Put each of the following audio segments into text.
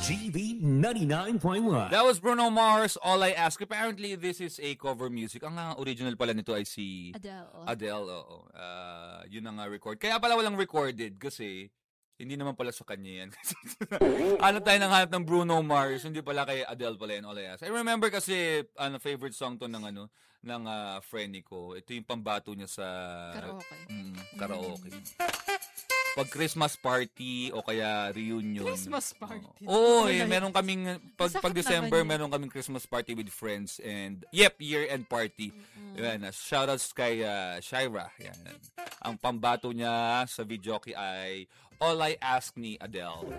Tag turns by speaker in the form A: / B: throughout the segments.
A: GV 99.1.
B: That was Bruno Mars, All I Ask. Apparently, this is a cover music. Ang original pala nito ay si Adele, oo. Yun ang record. Kaya pala walang recorded kasi hindi naman pala sa kanya yan. Ano tayo nang hanap ng Bruno Mars, hindi pala kay Adele pala yan, All I Ask. I remember kasi, favorite song to ng friend ko. Ito yung pambato niya sa karaoke. Pag Christmas party o kaya reunion.
C: Christmas party.
B: Meron kaming pag December meron kaming Christmas party with friends and year-end party. Yan, shoutouts kay Shira. Yan. Ang pambato niya sa videoke ay All I Ask ni Adele.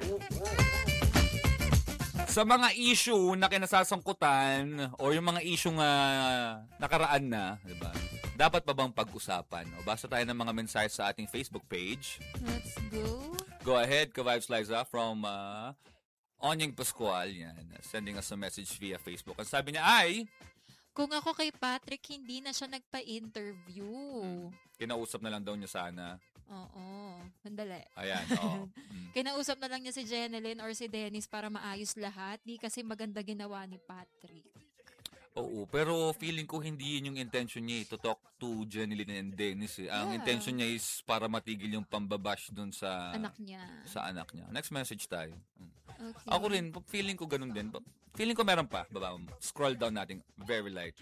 B: Sa mga issue na kinasasangkutan o yung mga issue nakaraan na, di ba? Dapat pa bang pag-usapan? O basta tayo ng mga mensahe sa ating Facebook page.
C: Let's go.
B: Go ahead, Ka-Vibes Liza from Onyeng Pascual. Yan, sending us a message via Facebook. Ang sabi niya ay,
C: kung ako kay Patrick, hindi na siya nagpa-interview.
B: Kinausap na lang daw niya sana.
C: Oo. Mandali.
B: Ayan, oo.
C: Kinausap na lang niya si Jeneline or si Dennis para maayos lahat. Di kasi maganda ginawa ni Patrick.
B: Oo, pero feeling ko hindi yun yung intention niya to talk to Jeneline and Dennis. Ang intention niya is para matigil yung pambabash dun sa
C: anak niya.
B: Next message tayo.
C: Okay.
B: Ako rin, feeling ko ganun din. Feeling ko meron pa. Baba, scroll down natin. Very light.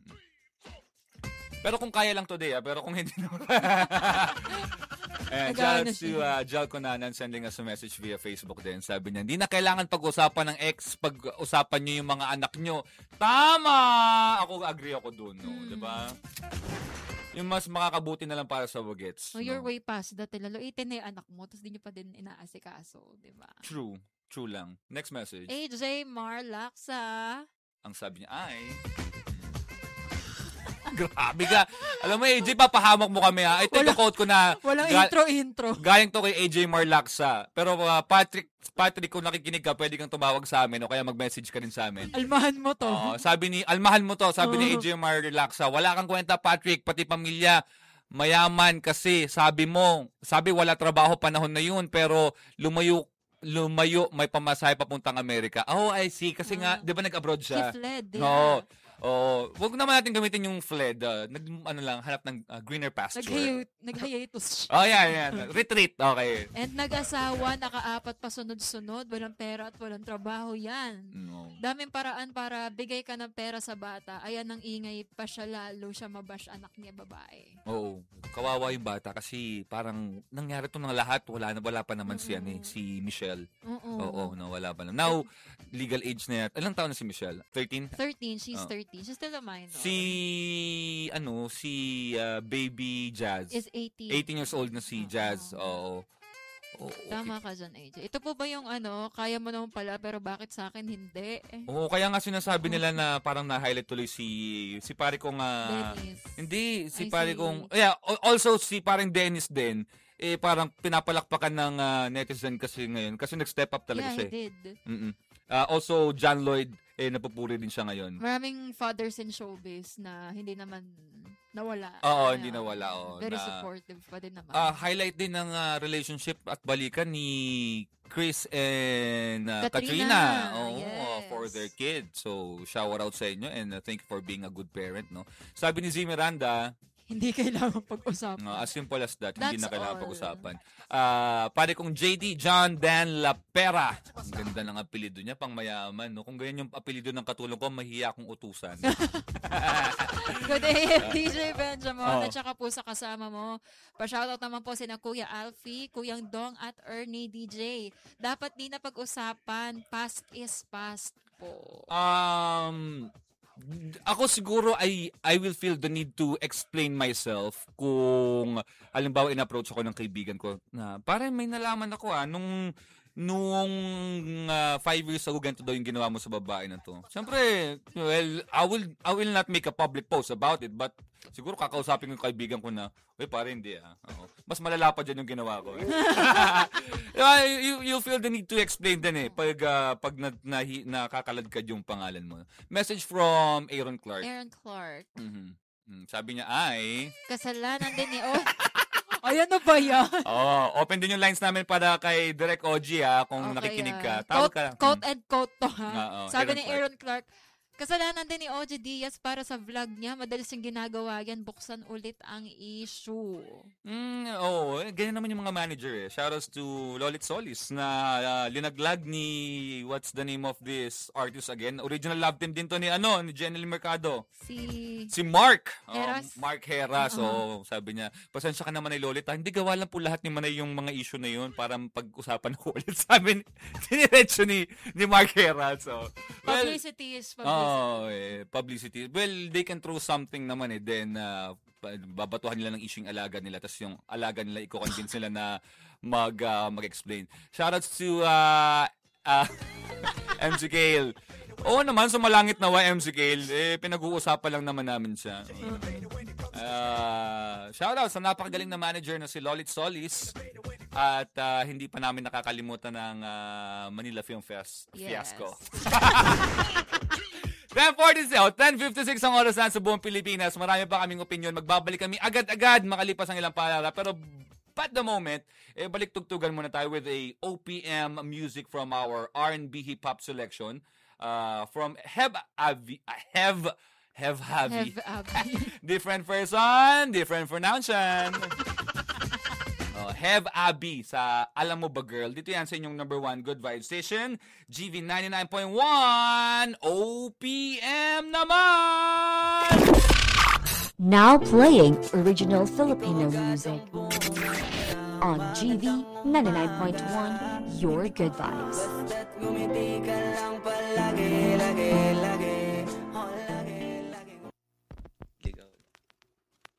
B: Pero kung kaya lang today, pero kung hindi naman. Ayan, si Jal Conanan sending us a message via Facebook din. Sabi niya, hindi na kailangan pag-usapan ng ex, pag-usapan niyo yung mga anak niyo. Tama! Agree ako dun, no? Diba? Yung mas makakabuti na lang para sa bagets.
C: You're way past that. Laloitin na yung anak mo, tapos di niyo pa din inaasikaso, diba?
B: True lang. Next message.
C: AJ Marlaksa.
B: Ang sabi niya ay... Grabe ka. Alam mo, AJ, papahamak mo kami ha. Ito yung quote ko na...
C: Walang intro.
B: Galing to kay AJ Marlaksa. Pero Patrick, kung nakikinig ka, pwede kang tumawag sa amin o kaya mag-message ka rin sa amin.
C: Almahan mo to.
B: Almahan mo to. Sabi ni AJ Marlaksa, wala kang kwenta, Patrick, pati pamilya. Mayaman kasi sabi wala trabaho panahon na yun, pero lumayo, may pamasahe papuntang Amerika. I see. Kasi nga, di ba nag-abroad siya?
C: He fled.
B: Wag naman natin gamitin yung fled. Hanap ng greener pasture.
C: Nag-hiatus siya.
B: Yeah. Retreat. Okay.
C: And nag-asawa, naka-4 pa sunod-sunod, walang pera at walang trabaho yan.
B: No.
C: Daming paraan para bigay ka ng pera sa bata. Ayan ang ingay pa siya, lalo siya mabash anak niya babae.
B: Oo. Kawawa yung bata kasi parang nangyari to ng lahat. Wala pa naman si Michelle. Oo, wala pa naman. Now, legal age na yan. Ilang taon na si Michelle? 13?
C: 13. She's 13. She's still a minor.
B: Si Baby Jazz.
C: Is 18.
B: 18 years old na si Jazz. Oo. Okay.
C: Tama ka dyan, AJ. Ito po ba yung kaya mo naman pala pero bakit sa akin hindi?
B: Oo, kaya nga sinasabi nila na parang na-highlight tuloy si pare kong
C: Dennis.
B: Hindi, si pare kong also si parang Dennis din. Parang pinapalakpakan ng netizen kasi ngayon kasi nag-step up talaga siya.
C: Yeah, he did.
B: Also John Lloyd napupuri din siya ngayon.
C: Maraming fathers in showbiz na hindi naman nawala.
B: Oo, hindi nawala.
C: Very supportive pa din naman.
B: Highlight din ng relationship at balikan ni Chris and Katrina.
C: Yes.
B: For their kid. So, shout out sa inyo and thank you for being a good parent. No? Sabi ni Z Miranda,
C: hindi kailangan pag-usapan.
B: As simple as that.
C: That's
B: hindi na kailangan
C: all.
B: pag-usapan. Pare kong JD John Dan Lapera. Ang ganda ng apelido niya, pang mayaman. No? Kung ganyan yung apelido ng katulong ko, mahiya akong utusan.
C: Good day, DJ Benjamin. At saka po sa kasama mo. Pa-shoutout naman po sina Kuya Alfie, Kuyang Dong at Ernie DJ. Dapat di na pag-usapan. Past is past po.
B: Ako siguro I will feel the need to explain myself kung halimbawa in-approach ako ng kaibigan ko na parang may nalaman ako nung 5 years ago ganito daw yung ginawa mo sa babae na to. Siyempre, well, I will not make a public post about it but siguro kakausapin ko yung kaibigan ko na, pare hindi mas malala pa dyan yung ginawa ko. You feel the need to explain din pag nakakaladkad yung pangalan mo. Message from Aaron Clark.
C: Aaron Clark.
B: Sabi niya ay...
C: Kasalanan din ni Ay, ano ba yan?
B: Open din yung lines namin para kay Direk OG kung nakikinig ka. Tawag ka.
C: Quote and quote to Sabi ni
B: Aaron
C: Aaron Clark, kasalanan din ni OG Diaz para sa vlog niya. Madalas yung ginagawa yan. Buksan ulit ang issue.
B: Ganyan naman yung mga manager Shoutouts to Lolit Solis na linaglag ni what's the name of this artist again? Original love team din to ni Jenny Mercado. Si Mark.
C: Heras.
B: Mark Heras. Sabi niya, pasensya ka naman ay Lolit. Hindi gawa lang po lahat ni Manay yung mga issue na yun para pag-usapan ko ulit. Sabi diniretso ni Mark Heras.
C: Publicity is
B: publicity. Well, they can throw something naman then babatuhan nila ng issue yung alaga nila tapos yung alaga nila i-convince nila na mag-explain. Shoutouts to MC Kale. Oo naman, sumalangit nawa MC Kale. Pinag-uusapan lang naman namin siya. Shoutouts sa napakagaling na manager na si Lolit Solis. At hindi pa namin nakakalimutan ng Manila Film Fest fiasco. 10:56 ang oras na sa buong Pilipinas. Marami pa kaming opinion. Magbabalik kami agad-agad makalipas ang ilang paalala. Pero at the moment, balik tugtugan muna tayo with a OPM music from our R&B hip-hop selection. From Hev Havi. Different person, different pronunciation. Hev Abi sa Alam Mo Ba Girl. Dito yan sa inyong number 1 Good Vibe Station. GV 99.1 OPM naman!
D: Now playing original Filipino music. On GV 99.1 Your Good Vibes.
E: Basta't ngumiti ka lang palagi, lagi, lagi.